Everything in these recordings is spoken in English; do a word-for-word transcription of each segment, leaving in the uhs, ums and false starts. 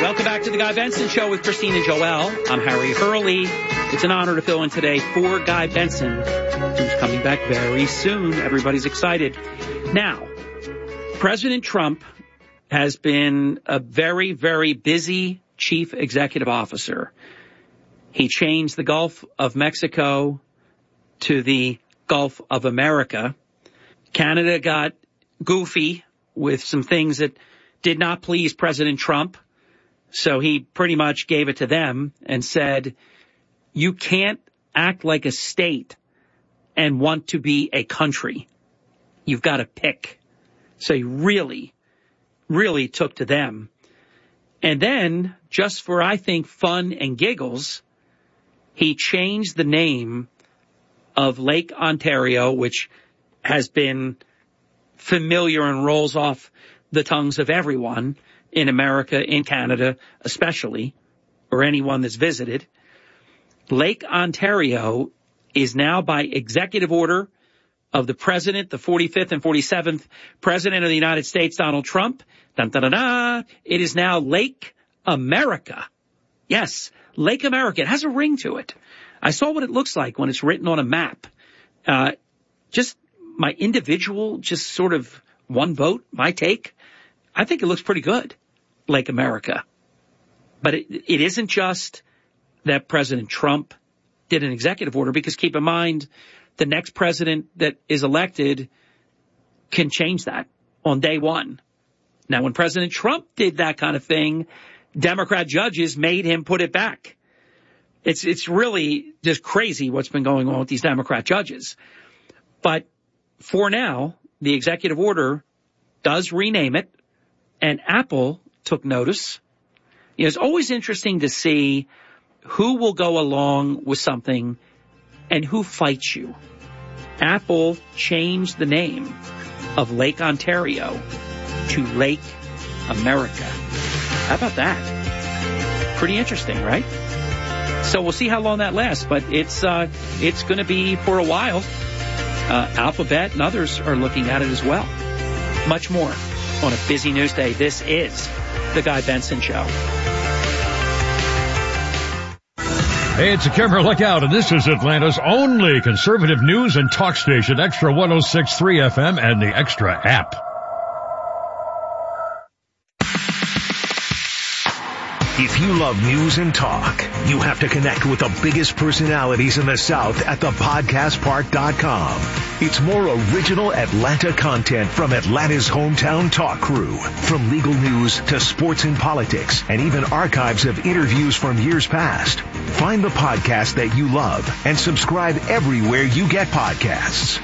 Welcome back to the Guy Benson Show with Christine and Joel. I'm Harry Hurley. It's an honor to fill in today for Guy Benson, who's coming back very soon. Everybody's excited. Now, President Trump has been a very, very busy chief executive officer. He changed the Gulf of Mexico to the Gulf of America. Canada got goofy with some things that did not please President Trump. So he pretty much gave it to them and said, you can't act like a state and want to be a country. You've got to pick. So he really, really took to them. And then, just for, I think, fun and giggles, he changed the name of Lake Ontario, which has been familiar and rolls off the tongues of everyone in America, in Canada especially, or anyone that's visited. Lake Ontario is now by executive order of the president, the forty-fifth and forty-seventh president of the United States, Donald Trump. Dun, dun, dun, dun. It is now Lake America. Yes, Lake America. It has a ring to it. I saw what it looks like when it's written on a map. Uh, just my individual, just sort of one vote, my take. I think it looks pretty good, Lake America. But it, it isn't just that President Trump did an executive order, because keep in mind, the next president that is elected can change that on day one. Now, when President Trump did that kind of thing, Democrat judges made him put it back. It's, it's really just crazy what's been going on with these Democrat judges. But for now, the executive order does rename it, and Apple took notice. You know, it's always interesting to see who will go along with something and who fights you. Apple changed the name of Lake Ontario to Lake America. How about that? Pretty interesting, right? So we'll see how long that lasts, but it's uh, it's going to be for a while. Uh, Alphabet and others are looking at it as well. Much more on a busy news day. This is the Guy Benson Show. Hey, it's a camera look out, and this is Atlanta's only conservative news and talk station, Extra one oh six point three F M and the Extra app. If you love news and talk, you have to connect with the biggest personalities in the South at the podcast part dot com. It's more original Atlanta content from Atlanta's hometown talk crew. From legal news to sports and politics, and even archives of interviews from years past. Find the podcast that you love and subscribe everywhere you get podcasts.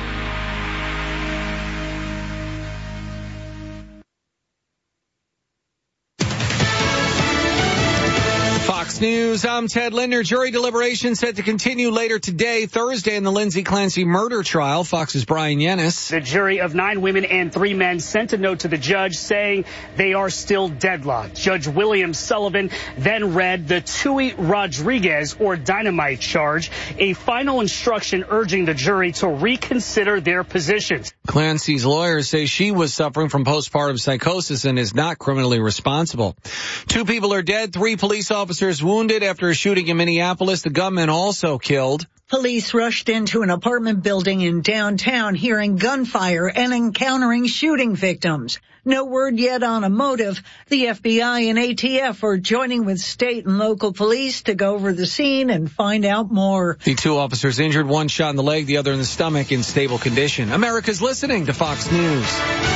News. I'm Ted Linder. Jury deliberation set to continue later today, Thursday, in the Lindsay Clancy murder trial. Fox's Brian Yennis. The jury of nine women and three men sent a note to the judge saying they are still deadlocked. Judge William Sullivan then read the Tui Rodriguez or dynamite charge, a final instruction urging the jury to reconsider their positions. Clancy's lawyers say she was suffering from postpartum psychosis and is not criminally responsible. Two people are dead, three police officers wounded after a shooting in Minneapolis. The gunman also killed. Police rushed into an apartment building in downtown, hearing gunfire and encountering shooting victims. No word yet on a motive. The F B I and A T F are joining with state and local police to go over the scene and find out more. The two officers injured, one shot in the leg, the other in the stomach, in stable condition. America's listening to Fox News.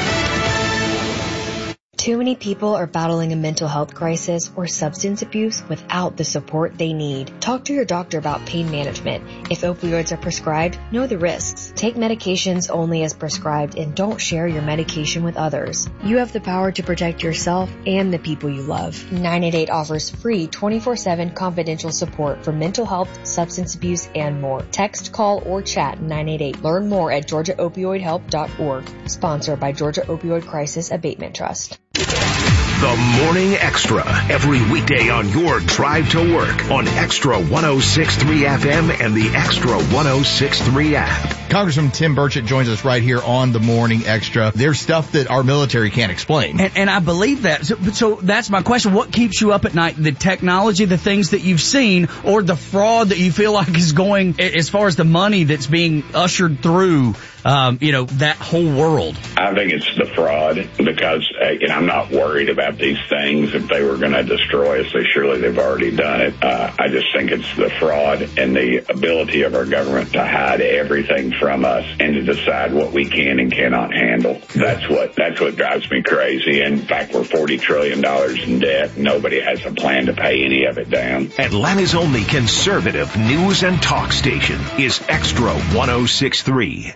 Too many people are battling a mental health crisis or substance abuse without the support they need. Talk to your doctor about pain management. If opioids are prescribed, know the risks. Take medications only as prescribed and don't share your medication with others. You have the power to protect yourself and the people you love. nine eight eight offers free twenty-four seven confidential support for mental health, substance abuse, and more. Text, call, or chat nine eight eight. Learn more at georgia opioid help dot org. Sponsored by Georgia Opioid Crisis Abatement Trust. The Morning Extra, every weekday on your drive to work on Extra one oh six point three F M and the Extra one oh six point three app. Congressman Tim Burchett joins us right here on the Morning Extra. There's stuff that our military can't explain. And, and I believe that. So, so that's my question. What keeps you up at night? The technology, the things that you've seen, or the fraud that you feel like is going, as far as the money that's being ushered through, um, you know, that whole world? I think it's the fraud because, uh, you know, I'm not worried about these things. If they were going to destroy us, they surely they've already done it. Uh, I just think it's the fraud and the ability of our government to hide everything from us and to decide what we can and cannot handle. That's what that's what drives me crazy. In fact, we're forty trillion dollars in debt. Nobody has a plan to pay any of it down. Atlanta's only conservative news and talk station is Extra one oh six point three.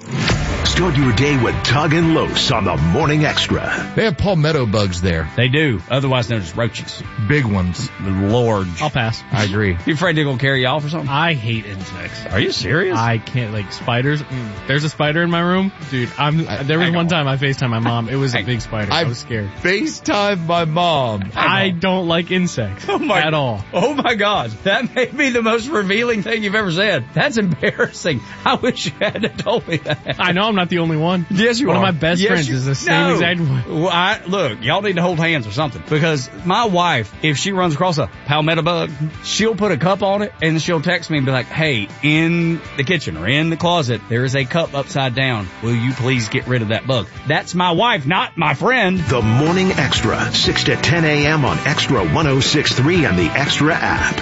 Start your day with Tug and Los on the Morning Extra. They have palmetto bugs there. They do, otherwise known as roaches. Big ones. Lord. I'll pass. I agree. You afraid they're going to carry you off or something? I hate insects. Are you serious? I can't, like, spiders. Mm. There's a spider in my room. Dude, I'm, I, there was one time I FaceTimed my mom. It was a big spider. I, I was scared. FaceTimed my mom. I don't like insects oh my, at all. Oh my God. That may be the most revealing thing you've ever said. That's embarrassing. I wish you hadn't told me that. I know I'm not the only one. Yes, you one are. One of my best yes, friends you, is the same no. exact one. Well, I, look, y'all need to hold hands or something because my wife, if she runs across a palmetto bug, she'll put a cup on it and she'll text me and be like, hey, in the kitchen or in the closet, there is a cup upside down. Will you please get rid of that bug? That's my wife, not my friend. The Morning Extra, six to ten a.m. on Extra one oh six point three and the Extra app.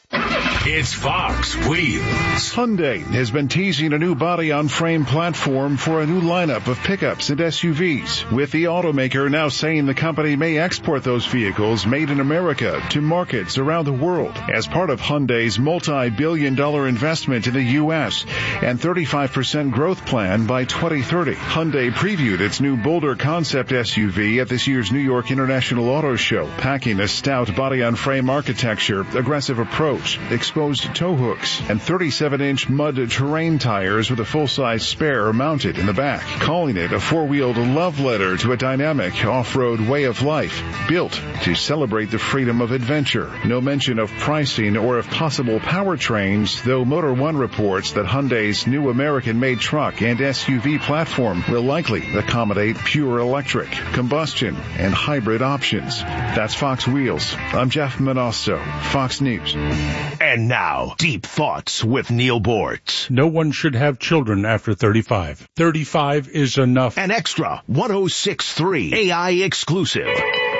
It's Fox Wheels. Hyundai has been teasing a new body-on-frame platform for a new lineup of pickups and S U Vs, with the automaker now saying the company may export those vehicles made in America to markets around the world as part of Hyundai's multi-billion dollar investment in the U S and thirty-five percent growth plan by twenty thirty. Hyundai previewed its new Boulder concept S U V at this year's New York International Auto Show, packing a stout body-on-frame architecture, aggressive approach, exposed tow hooks, and thirty-seven inch mud terrain tires with a full-size spare mounted in the back, calling it a four-wheeled love letter to a dynamic off-road way of life, built to celebrate the freedom of adventure. No mention of pricing or of possible powertrains, though Motor One reports that Hyundai's new American-made truck and S U V platform will likely accommodate pure electric, combustion, and hybrid options. That's Fox Wheels. I'm Jeff Manasso, Fox News. And now, Deep Thoughts with Neil Bortz. No one should have children after thirty-five. thirty-five is enough. An Extra one oh six point three A I exclusive.